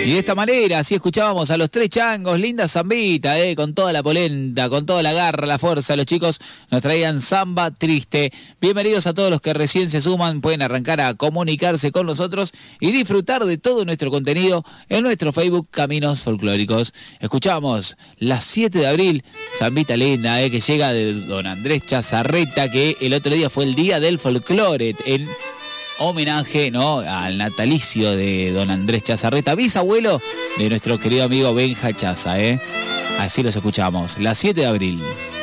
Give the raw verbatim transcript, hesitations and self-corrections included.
Y de esta manera, así escuchábamos a los Tres Changos, linda zambita, eh, con toda la polenta, con toda la garra, la fuerza. Los chicos nos traían Samba Triste. Bienvenidos a todos los que recién se suman, pueden arrancar a comunicarse con nosotros y disfrutar de todo nuestro contenido en nuestro Facebook Caminos Folclóricos. Escuchamos las siete de abril, zambita linda, eh, que llega de don Andrés Chazarreta, que el otro día fue el Día del Folclore, en homenaje, ¿no?, al natalicio de don Andrés Chazarreta, bisabuelo de nuestro querido amigo Benja Chaza, ¿eh? Así los escuchamos, las siete de abril.